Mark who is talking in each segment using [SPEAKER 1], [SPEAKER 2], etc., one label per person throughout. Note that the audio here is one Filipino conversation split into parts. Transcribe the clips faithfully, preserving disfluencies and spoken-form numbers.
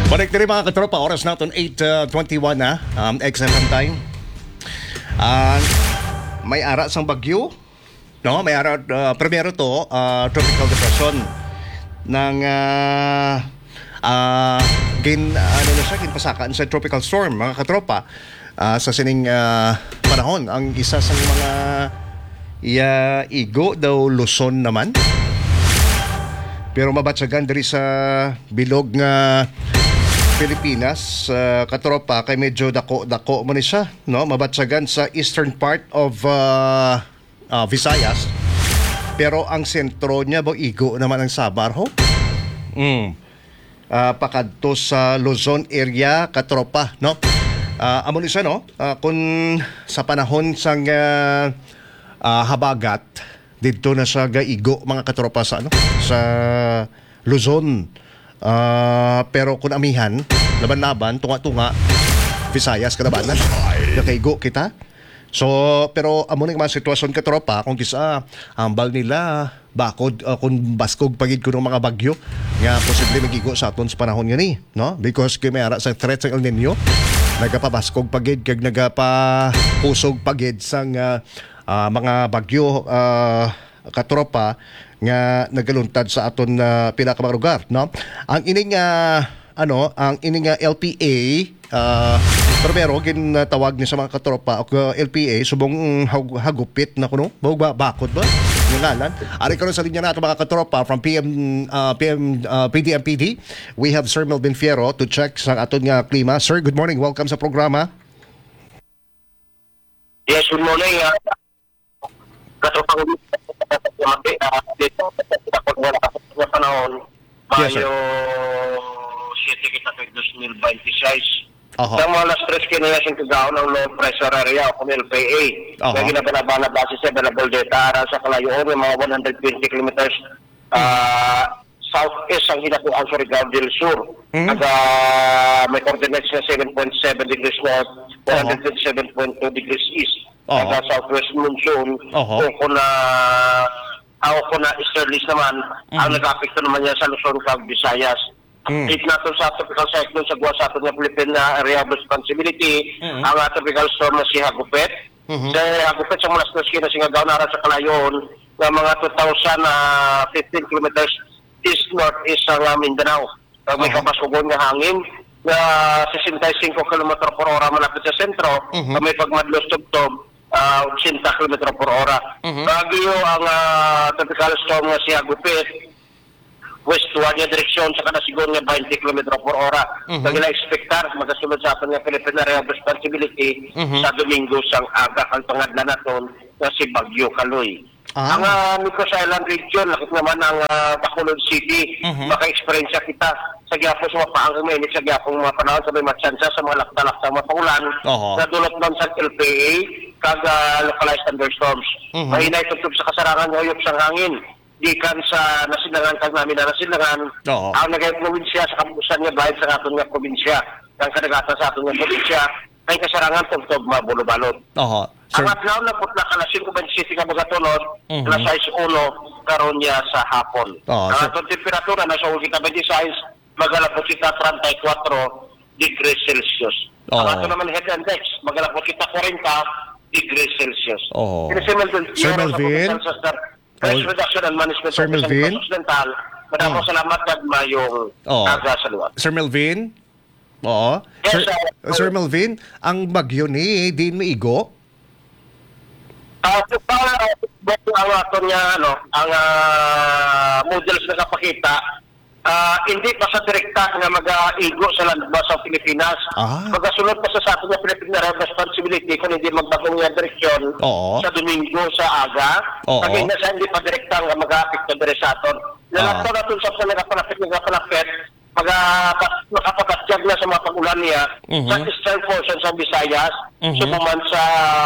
[SPEAKER 1] Balik na rin mga katropa, oras natin eight twenty-one na, um, X F M time. Uh, may ara sang bagyo, no? May ara, uh, primero to, uh, tropical depression ng uh, uh, gin, ano na siya, ginpasakaan sa tropical storm, mga katropa. Uh, sa sining uh, panahon, ang isa sa mga iya, igo daw Luzon naman. Pero mabatsagan diri sa bilog nga Pilipinas, uh, katropa, kay medyo dako-dako mo ni siya, no? Mabatsagan sa eastern part of uh, uh, Visayas. Pero ang sentro niya bo igo naman ang Samar ho. Mm. Uh, pakadto sa Luzon area, katropa, no? Uh, amo ni siya, no? Uh, kung sa panahon sang uh, uh, habagat, dito na siya gaigo, mga katropa, sa ano? Sa Luzon. Uh, pero kung amihan, laban-laban, tunga-tunga, Visayas, kalabanan, nakaigo kita. So, pero amo na yung mga sitwasyon, katropa, kung kisa ambal nila, bakod, uh, kung baskog pagid ko ng mga bagyo, nga posible magigo sa aton sa panahon nga ni, no? Because kay may ara sa threat sa El Nino, nagapabaskog pagid, kag nagapapusog pagid sang uh, uh, mga bagyo, uh, katropa, nga nagaluntad sa aton uh, pinakamang lugar, no? Ang ining uh, ano, ang ining uh, L P A, uh, pero ginatawag niya sa mga katropa o uh, L P A subong hag- hagupit na kuno, ba bakod ba? Ngalan. Ari karon sa linya nato mga katropa from P M uh, P M uh, P D M P D. We have Sir Melvin Fierro to check sa aton nga klima. Sir, good morning. Welcome sa programa.
[SPEAKER 2] Yes, good morning. Uh, katropa dito sa panahon, Mayo siete kita kay twenty twenty-six.
[SPEAKER 1] Uh-huh.
[SPEAKER 2] Sa mga last stress kinaya siyang kagaon ng low pressure area o kung L P A. Uh-huh. Kaya ginabanabana base sa available data aral sa kalayoon ng mga one hundred twenty kilometers uh, southeast ang hinakuan sa Rigao del Sur. Mm-hmm. At uh, may coordinates na seven point seven degrees north, one hundred twenty-seven point two degrees east. Uh-huh. At uh, southwest monsoon, uh-huh. o kung na ako kung na easterlies naman, mm-hmm. ang nag-apekto naman niya sa Luzon, Cag, Visayas. Mm. It natin sa tropical cyclone sa guwa sa atin ng Philippine uh, area of responsibility, mm-hmm. ang uh, tropical storm na si Hagupit. Mm-hmm. Sa Hagupit sa mga stress na singagaw na sa kalayon ng mga two thousand fifteen kilometers east northeast sa uh, Mindanao. Uh, may uh-huh. kapasugon nga hangin na sixty-five kilometers per hora malapit sa sentro, uh-huh. may pagmadlos tubtob uh, eighty kilometers per hora. Uh-huh. Bagyo ang uh, tropical storm na si Hagupit westward nga direksyon sa kanasigon nga twenty kilometers per hora. Uh-huh. Nagila expectar magasulod sa aton nga Philippine Area of Responsibility uh-huh. sa Domingo sang aga kang pangadlan naton nga si Bagyo Kaloy. Ah. Ang uh, Micros Island region, lakit naman ang uh, Bacolod City, uh-huh. maka-experience kita sa gyapon sa mapaang mainit sa gyapon mga panahon sa may matsansa sa mga lakta-lakta mapaulan uh-huh. na dulot lang sa L P A kag uh, localized thunderstorms. Uh-huh. Mahinay tutub sa kasarangan ng uyok sang hangin. Dikan sa nasilangan kag namin na nasilangan, uh-huh. ang nagay probinsya sa kampusan nga bahin sa aton nga probinsya, ang kadagatan sa aton nga probinsya, ay kasarangan tugtog mabulo-balot.
[SPEAKER 1] Uh-huh.
[SPEAKER 2] Ang atlaw na putla ka na cinco twenty-six nga magatunod, uh-huh. na size one karon niya sa hapon. Uh-huh. Ang atong temperatura nasa kita twenty-six, magalapot kita thirty-four degrees Celsius. Uh-huh. Ang ato naman head index, magalapot kita forty degrees Celsius.
[SPEAKER 1] Uh-huh.
[SPEAKER 2] Sir Melvin, Price
[SPEAKER 1] oh.
[SPEAKER 2] Reduction and Management
[SPEAKER 1] Sir Melvin?
[SPEAKER 2] Occidental. Madamo oh. salamat kag mayong
[SPEAKER 1] oh.
[SPEAKER 2] aga sa luwa.
[SPEAKER 1] Sir Melvin? Oo.
[SPEAKER 2] Yes,
[SPEAKER 1] Sir, uh, Sir Melvin, ang bagyo ni din maigo?
[SPEAKER 2] Ah, uh, para ang aton nga ano, ang uh, models na kapakita, uh, hindi pa sa direkta nga mag-igo sa landmass sa Pilipinas. Ah. Magasunod pa sa sa aton nga Philippine Area of Responsibility kung hindi magbagong nga direksyon Oo. sa Domingo sa aga. Kasi na sa hindi pa direkta nga mag-apekto dire sa aton. Nalakto na itong sa nagapalapit, nagapalapit, mag makapapatyag na sa mga pag-ulan niya uh-huh. sa eastern portion sa Visayas, uh-huh. subuman sa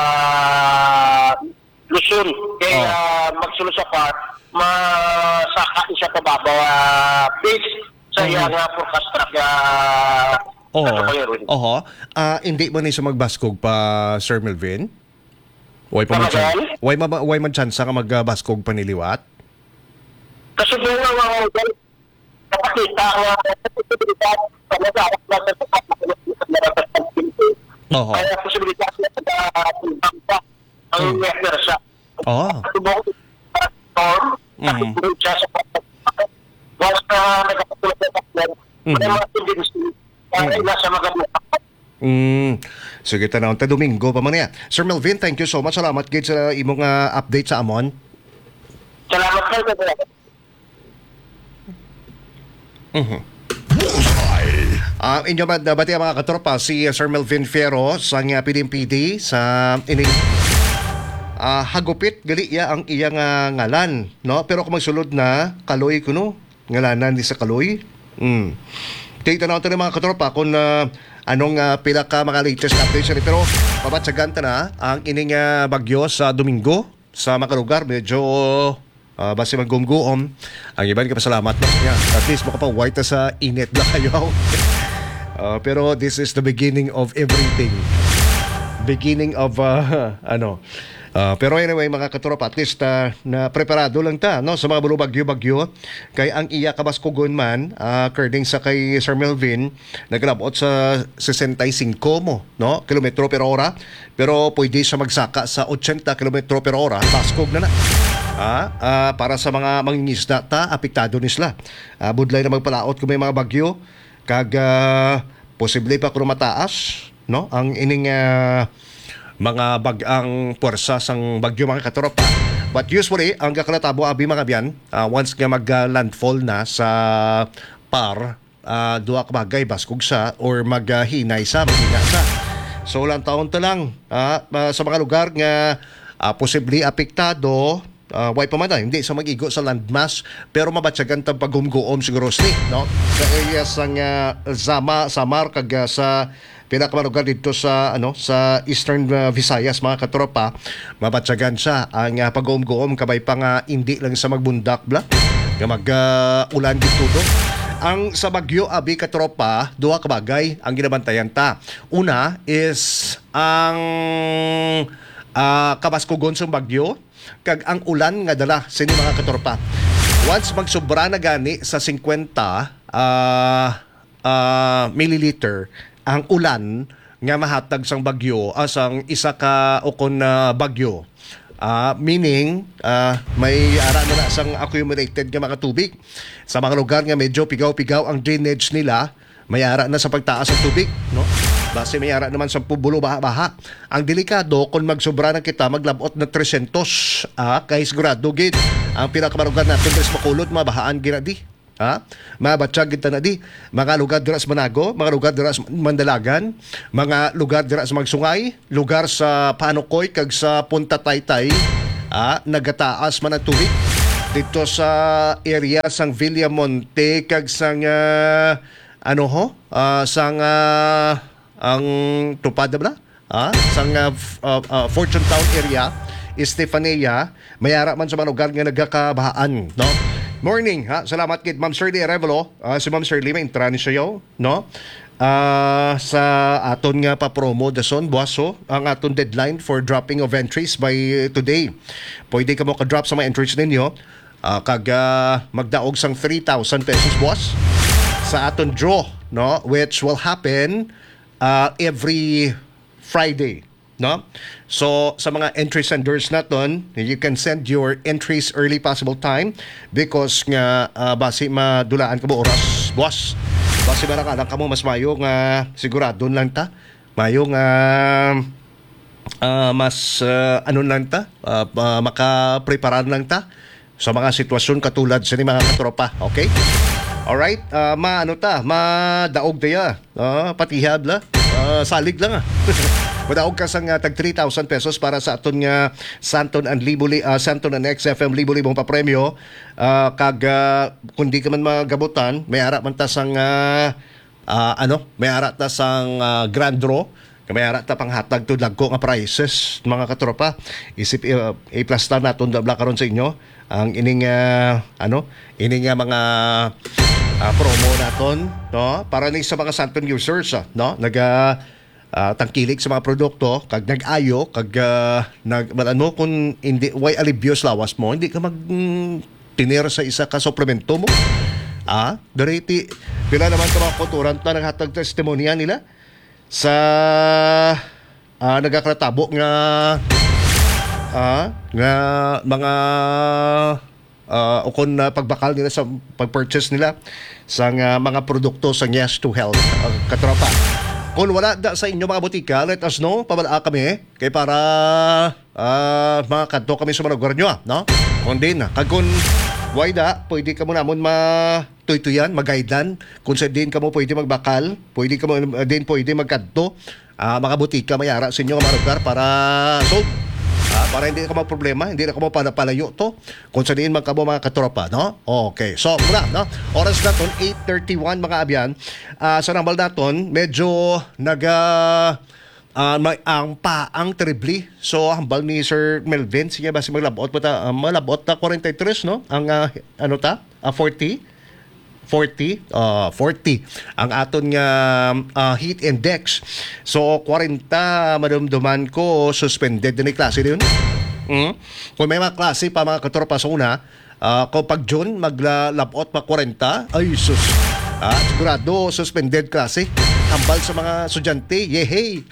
[SPEAKER 2] Luzon. Kaya oh. uh, magsulod sa part, masaka siya pababaw uh, base sa uh-huh. iya nga forecast track uh,
[SPEAKER 1] Oo. Oho. Uh, hindi mo na siya magbaskog pa, Sir Melvin? Way pa man chance. Way ma way man chance ka magbaskog pa niliwat?
[SPEAKER 2] Kasi doon nga mga kapakita nga talaga ako lang sa pagkakasya.
[SPEAKER 1] Oo.
[SPEAKER 2] Kaya posibilidad na sa ang
[SPEAKER 1] Mm.
[SPEAKER 2] weather sa
[SPEAKER 1] Oo.
[SPEAKER 2] tubong storm,
[SPEAKER 1] Mhm.
[SPEAKER 2] at siya sa pagkakasya. Once na nagkakatulog na taklan,
[SPEAKER 1] Mhm.
[SPEAKER 2] may mga tindis para ila sa magandang
[SPEAKER 1] Mm. Sige, tanaw ta Domingo pa man niya. Sir Melvin, thank you so much. Salamat gid sa imong ah, update sa amon.
[SPEAKER 2] salamat kayo. Salamat.
[SPEAKER 1] Ah, inyo ba bati mga katropa si uh, Sir Melvin Fierro sa nga P D M P D sa ini ah, hagupit gali ya ang iyang ah, ngalan, no? Pero kung magsulod na Kaloy kuno, ngalanan di sa Kaloy. Mm. Tingnan natin mga katropa kung ah, anong uh, pila ka mga latest updates siya. Pero pabatsagan ta na ang ining ah, bagyo sa Domingo sa mga lugar. Medyo uh, base maggumguom. Ang iban ka pasalamat na niya. At least makapa-white sa init na kayo. Uh, pero this is the beginning of everything. Beginning of uh, ano. Uh, pero anyway mga katropa, at least uh, na preparado lang ta no sa mga bulo bagyo-bagyo kay ang iya kabaskugon man uh, according sa kay Sir Melvin naglabot sa sesentaysinko mo no kilometro per hora, pero pwede siya magsaka sa eighty kilometro per hora baskog na na. Ah, ah, para sa mga mangingisda ta apektado ni sila. Ah, budlay na magpalaot kung may mga bagyo kag uh, posible pa kung mataas no ang ining uh, mga bag-ang puwersa sang bagyo mga katropa. But usually ang kakalatabo abi mga biyan uh, once nga mag-landfall na sa par uh, duha ka bagay baskog sa or maghinay sa maghina sa. So lang taon to lang uh, uh, sa mga lugar nga uh, posible apektado. Uh, way pa man na, hindi sa mag-igo sa landmass pero mabatsagan tang paghumguom siguro sli no sa area sang uh, Zama Samar kag uh, sa pinakamalugar dito sa ano sa Eastern uh, Visayas mga katropa mabatsagan siya ang uh, paghumguom kabay pa nga hindi lang sa magbundak bla nga mag uh, ulan dito do. Ang sa bagyo abi katropa duha ka bagay ang ginabantayan ta. Una is ang uh, kabaskugon sa bagyo kag ang ulan nga dala sini mga katropa. Once magsobra na gani sa fifty uh, uh, milliliter ang ulan nga mahatag sang bagyo asang isa ka ukon na bagyo. Uh, meaning uh, may ara na, na sang accumulated nga mga tubig sa mga lugar nga medyo pigaw-pigaw ang drainage nila, may ara na sa pagtaas ng tubig no. Base may ara naman sa pubulo baha-baha. Ang delikado kung magsobra na kita maglabot na three hundred ah, kay sigurado gid ang pinakamarugan natin tres makulot mabahaan ginadi. Ha? Mabatsag kita na di. Mga lugar dira sa Manago, mga lugar dira sa Mandalagan, mga lugar dira sa Magsungay, lugar sa Panukoy kag sa Punta Taytay, ah, nagataas man ang tubig dito sa area sang Villamonte kag sang uh, ano ho? Uh, sang uh, ang Tupad bla? Ah, sang uh, uh, uh, Fortune Town area, Estefania, mayara man sa mga lugar nga nagkakabahaan, no? Morning, ha? Salamat kid Ma'am Shirley Arevalo. Uh, si Ma'am Shirley may intrani siya, no? Uh, sa aton nga pa promo dason buwaso ang aton deadline for dropping of entries by today. Pwede ka mo ka-drop sa mga entries ninyo. Uh, kag uh, magdaog sang three thousand pesos boss sa aton draw, no? Which will happen uh, every Friday, no? So sa mga entry senders naton, you can send your entries early possible time because nga uh, base madulaan ka mo oras, boss. Base ba lang ka mo mas mayo nga sigurado lang ta. Mayo nga uh, mas uh, ano lang ta, uh, uh, maka-preparan lang ta sa mga sitwasyon katulad sa ni mga katropa, okay? Alright, uh, ma ano ta, madaog daya, uh, patihab la, uh, salig lang ah. Madaog ka sang uh, tag three thousand pesos para sa aton nga Santon and Libuli, uh, Santon and X F M Libuli-libong papremyo. Uh, kag uh, kung di ka man magabutan, may ara man ta sang uh, uh, ano, may ara ta sang uh, grand draw. May ara ta panghatag to dagko nga prices mga katropa. Isip uh, i-plus ta naton dabla karon sa inyo ang ining uh, ano, ining uh, mga uh, promo naton, no? Para ni sa mga Santon users, uh, no? Naga uh, tangkilik sa mga produkto kag nag-ayo kag uh, nag ano kung hindi way alibyos lawas mo hindi ka mag mm, tinira sa isa ka suplemento mo Ah, direti pila naman ka mga kauturan ta naghatag testimonya nila sa ah, nagakatabo nga ah, nga mga uh, ukon na pagbakal nila sa pag-purchase nila sa nga mga produkto sa Yes to Health uh, katropa. Kung wala da sa inyo mga butika, let us know, pabala kami kay para uh, mga kanto kami sa mga lugar nyo, no? Kung din, kag kung why da, pwede ka mo namon ma-tuytuyan, mag-guidelan, kung sa din ka mo pwede magbakal, pwede ka mo uh, din pwede magkanto, uh, mga butika mayara sa inyo mga lugar para so Ah, para hindi ka problema, hindi na ka mapalayo to. Kung sa diin man ka mo mga katropa, no? Okay. So, muna, no? Oras naton eight thirty-one mga abyan. Uh, sa nambal naton, medyo naga uh, may ang paang terribly. So, hambal ni Sir Melvin, sige ba si maglabot pa ta, uh, malabot ta forty-three, no? Ang uh, ano ta? Uh, forty forty uh, forty ang aton nga uh, heat index. So forty madumduman ko suspended din klase din. Mm. Kung may mga klase pa mga katropa sa una, uh, kung pag June maglalabot pa forty, ay sus. Ah, sigurado suspended klase. Ambal sa mga estudyante. Yehey.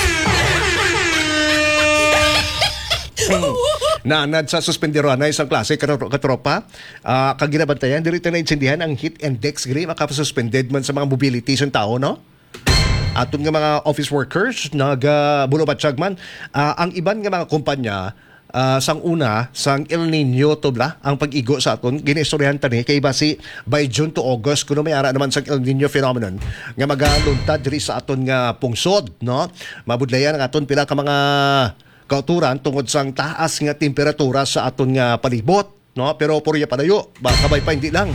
[SPEAKER 1] Naanad sa suspenderuan na isang klase katropa. Uh, kag ginabantayan, dito na insindihan ang heat index gri makapasuspended man sa mga mobilities ng tao, no? Aton nga mga office workers nagabulobatsyag man. Uh, ang iban nga mga kumpanya uh, sang una sang El Nino tubla ang pag-igo sa aton ginistoryahan tani kay basi by June to August kuno may ara naman sang El Nino phenomenon nga magaluntad diri sa aton nga pungsod, no? Mabudlayan ang aton pila ka mga kauturan tungod sang taas nga temperatura sa aton nga palibot, no? Pero purya padayo, bakabay pa hindi lang.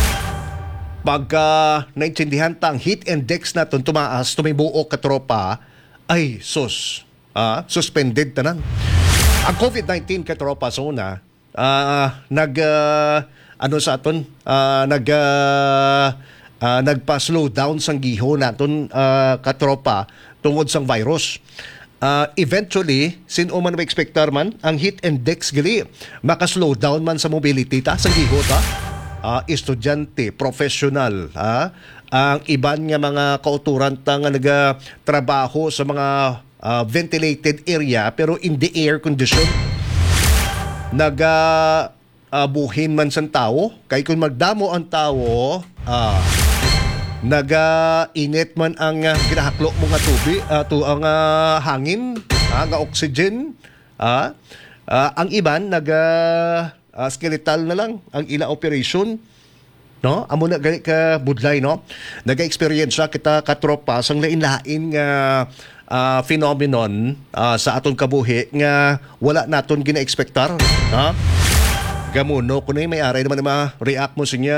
[SPEAKER 1] Pagka naintindihan ta ang heat index naton tumaas, tumibuok katropa, ay sus, ah, suspended tanan. Ang COVID nineteen katropa sa una, ah, nag uh, ano sa aton, ah, nag uh, uh, nagpa-slow down sang giho naton uh, katropa tungod sang virus. Uh, eventually, sin man ma-expectar man, ang heat index gali, maka-slow down man sa mobility ta, sa giho ta, uh, estudyante, professional, ha? Ang iban nga mga kauturan ta nga nagatrabaho sa mga uh, ventilated area pero in the air condition, naga uh, buhin man sa tao, kay kung magdamo ang tao, ah, uh, naga-init man ang uh, ginahaklo mo nga tubig, uh, to, ang uh, hangin, uh, nga oxygen. Uh, uh, ang iban, naga uh, skeletal na lang ang ila operation. No? Amo na gani ka budlay, no? Naga-experience kita katropa sang lain-lain nga uh, phenomenon uh, sa aton kabuhi nga wala naton gina-expectar. No? Gamuno, kuno may aray naman na ma-react mo sa niya